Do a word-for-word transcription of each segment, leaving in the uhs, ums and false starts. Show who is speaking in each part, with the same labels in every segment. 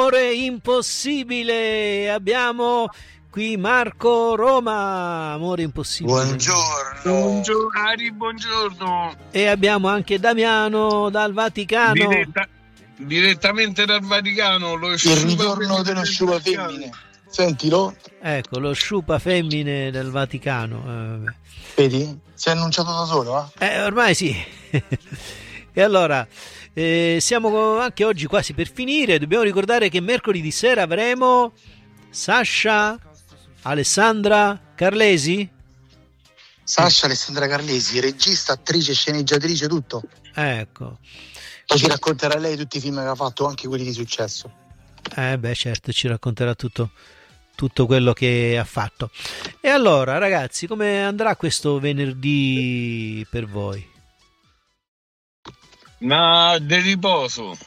Speaker 1: Amore impossibile. Abbiamo qui Marco Roma, Amore impossibile.
Speaker 2: Buongiorno.
Speaker 3: Buongiorno, Ari, buongiorno.
Speaker 1: E abbiamo anche Damiano dal Vaticano.
Speaker 3: Diretta, direttamente dal Vaticano. Lo
Speaker 2: Il ritorno dello sciupa femmine. Sentilo.
Speaker 1: Ecco, lo sciupa femmine del Vaticano. Eh,
Speaker 2: Vedi? Si è annunciato da solo, eh?
Speaker 1: eh ormai sì. E allora, eh, siamo anche oggi quasi per finire. Dobbiamo ricordare che mercoledì sera avremo Sasha, Alessandra Carlesi.
Speaker 2: Sasha Alessandra Carlesi, regista, attrice, sceneggiatrice, tutto.
Speaker 1: Ecco.
Speaker 2: Poi ci racconterà lei tutti i film che ha fatto, anche quelli di successo.
Speaker 1: Eh beh, certo, ci racconterà tutto, tutto quello che ha fatto. E allora, ragazzi, come andrà questo venerdì per voi?
Speaker 3: Ma di riposo.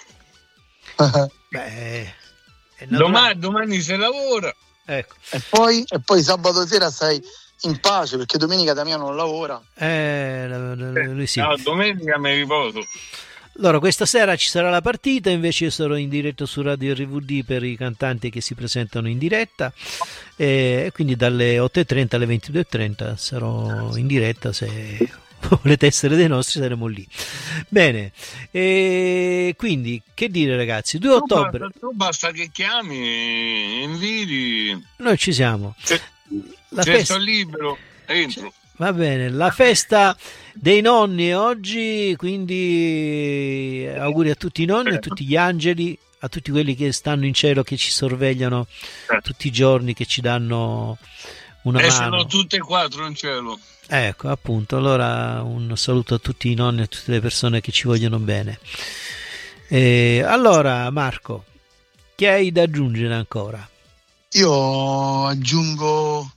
Speaker 1: Beh,
Speaker 3: domani, domani si lavora.
Speaker 1: Ecco.
Speaker 2: E poi, e poi sabato sera stai in pace, perché domenica Damiano non lavora.
Speaker 1: Eh, lui sì.
Speaker 3: No, domenica mi riposo.
Speaker 1: Allora, questa sera ci sarà la partita, invece io sarò in diretta su Radio R V D per i cantanti che si presentano in diretta, e quindi dalle otto e trenta alle ventidue e trenta sarò in diretta. Se volete essere dei nostri saremo lì. Bene, e quindi che dire, ragazzi, due ottobre.
Speaker 3: Tu basta, tu basta che chiami, inviti.
Speaker 1: Noi ci siamo.
Speaker 3: Se,
Speaker 1: la
Speaker 3: se
Speaker 1: festa...
Speaker 3: sto libero, entro.
Speaker 1: Va bene, la festa dei nonni oggi, quindi auguri a tutti i nonni, a tutti gli angeli, a tutti quelli che stanno in cielo, che ci sorvegliano tutti i giorni, che ci danno una
Speaker 3: e
Speaker 1: mano.
Speaker 3: E sono tutte e quattro in cielo.
Speaker 1: Ecco, appunto, allora un saluto a tutti i nonni e a tutte le persone che ci vogliono bene. E allora, Marco, che hai da aggiungere ancora?
Speaker 2: Io aggiungo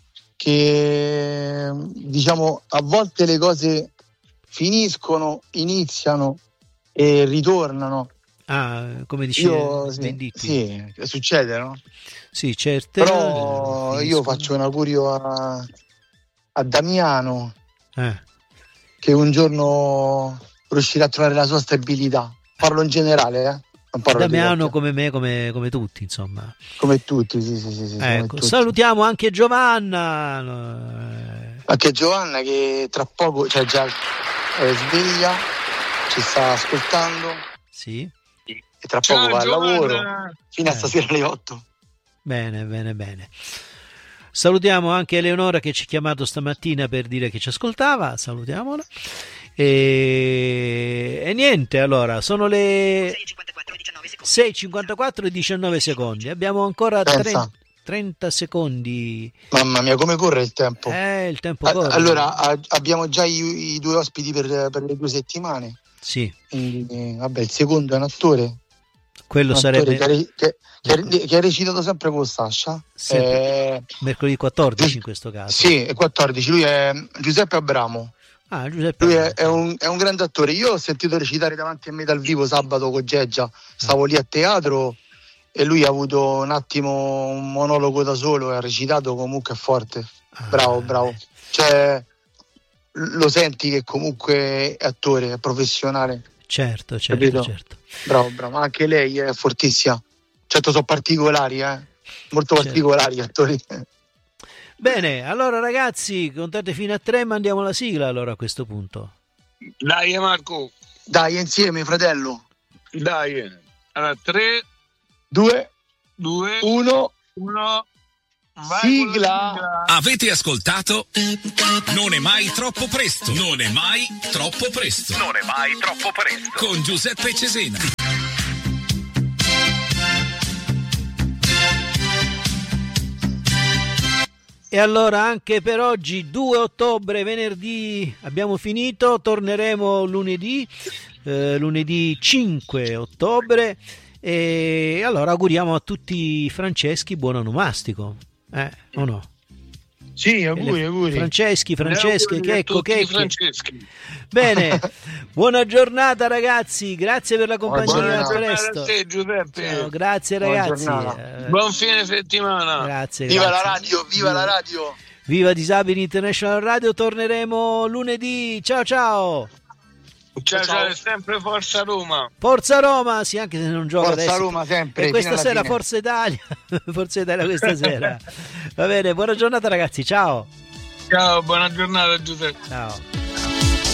Speaker 2: che, diciamo, a volte le cose finiscono, iniziano e ritornano.
Speaker 1: Ah, come dicevo,
Speaker 2: sì, sì, succede, no?
Speaker 1: Sì, certo.
Speaker 2: Però finiscono. Io faccio un augurio a, a Damiano,
Speaker 1: eh.
Speaker 2: che un giorno riuscirà a trovare la sua stabilità. Parlo in generale, eh?
Speaker 1: Damiano come me, come, come tutti, insomma.
Speaker 2: Come tutti, sì, sì, sì. sì
Speaker 1: ecco, tutti. Salutiamo anche Giovanna.
Speaker 2: Anche Giovanna che tra poco, cioè già è sveglia, ci sta ascoltando.
Speaker 1: Sì.
Speaker 2: E tra Ciao, poco va al lavoro, fino a eh. stasera alle otto.
Speaker 1: Bene, bene, bene. Salutiamo anche Eleonora che ci ha chiamato stamattina per dire che ci ascoltava. Salutiamola. E, e niente, allora sono le sei e cinquantaquattro e diciannove secondi. Abbiamo ancora trenta, trenta secondi.
Speaker 2: Mamma mia, come corre il tempo!
Speaker 1: Eh, il tempo corre.
Speaker 2: Allora, a, abbiamo già i, i due ospiti per, per le due settimane.
Speaker 1: Sì.
Speaker 2: Quindi, vabbè, il secondo è un attore.
Speaker 1: Quello
Speaker 2: un
Speaker 1: sarebbe
Speaker 2: attore che, che, che, che ha recitato sempre con Sasha.
Speaker 1: Eh, mercoledì quattordici in questo caso.
Speaker 2: Sì, è quattordici. Lui è Giuseppe Abramo.
Speaker 1: Ah, Giuseppe
Speaker 2: Lui è, è, un, è un grande attore. Io ho sentito recitare davanti a me dal vivo sabato con Geggia. Stavo lì a teatro e lui ha avuto un attimo un monologo da solo e ha recitato comunque forte. Bravo, bravo. Cioè, lo senti che comunque è attore, è professionale.
Speaker 1: Certo, certo,
Speaker 2: capito?
Speaker 1: certo.
Speaker 2: Bravo, bravo. Anche lei è fortissima. Certo, sono particolari, eh? Molto certo. particolari gli attori.
Speaker 1: Bene, allora ragazzi, contate fino a tre, ma andiamo alla sigla allora a questo punto.
Speaker 3: Dai Marco.
Speaker 2: Dai, insieme, fratello.
Speaker 3: Dai. Allora, tre,
Speaker 2: due,
Speaker 3: due,
Speaker 2: uno,
Speaker 3: uno. Vai
Speaker 2: sigla.
Speaker 3: sigla.
Speaker 4: Avete ascoltato? Non è mai troppo presto. Non è mai troppo presto.
Speaker 5: Non è mai troppo presto.
Speaker 4: Con Giuseppe Cesena.
Speaker 1: E allora anche per oggi, due ottobre, venerdì, abbiamo finito, torneremo lunedì, eh, lunedì cinque ottobre, e allora auguriamo a tutti i Franceschi buon onomastico, eh, o no?
Speaker 2: Sì, auguri,
Speaker 1: le...
Speaker 2: auguri.
Speaker 1: Franceschi, Francesche, che ecco, che
Speaker 3: Franceschi.
Speaker 1: Bene, buona giornata ragazzi, grazie per la compagnia.
Speaker 3: Buona
Speaker 1: a presto.
Speaker 3: A te, Giuseppe.
Speaker 1: Ciao, grazie ragazzi.
Speaker 3: Eh, Buon fine settimana.
Speaker 1: Grazie.
Speaker 2: Viva
Speaker 1: grazie.
Speaker 2: la radio, viva, viva la radio.
Speaker 1: Viva Disabili International Radio, torneremo lunedì. Ciao ciao.
Speaker 3: Ciao,
Speaker 2: Ciao.
Speaker 3: ciao, è sempre Forza Roma.
Speaker 1: Forza Roma, sì, anche se non gioca
Speaker 2: Forza
Speaker 1: adesso.
Speaker 2: Roma sempre.
Speaker 1: E questa
Speaker 2: fino alla
Speaker 1: sera
Speaker 2: fine.
Speaker 1: Forza Italia. Forza Italia questa sera. Va bene, buona giornata ragazzi, ciao.
Speaker 3: Ciao, buona giornata Giuseppe.
Speaker 1: Ciao.